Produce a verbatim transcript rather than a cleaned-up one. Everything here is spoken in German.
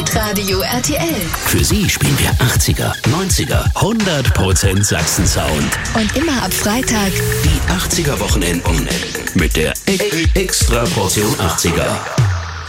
Hitradio R T L. Für Sie spielen wir achtziger, neunziger, hundert Prozent Sachsen-Sound. Und immer ab Freitag die achtziger Wochenenden mit der Extra Portion achtziger.